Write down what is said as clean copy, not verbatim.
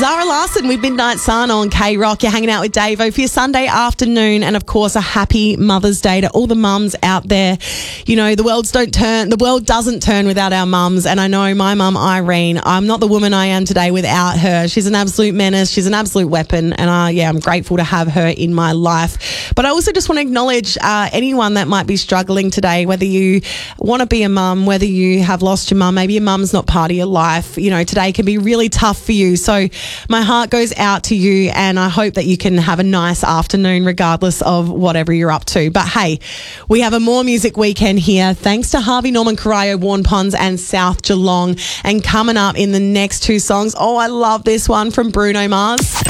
Zara Larson with Midnight Sun on K-Rock. You're hanging out with Davo for your Sunday afternoon, and of course a happy Mother's Day to all the mums out there. You know, the world doesn't turn without our mums, and I know my mum Irene, I'm not the woman I am today without her. She's an absolute menace. She's an absolute weapon, and I'm grateful to have her in my life. But I also just want to acknowledge anyone that might be struggling today, whether you want to be a mum, whether you have lost your mum, maybe your mum's not part of your life. You know, today can be really tough for you. So my heart goes out to you, and I hope that you can have a nice afternoon regardless of whatever you're up to. But hey, we have a More Music weekend here thanks to Harvey Norman Corio, Warn Ponds and South Geelong. And coming up in the next two songs, I love this one from Bruno Mars.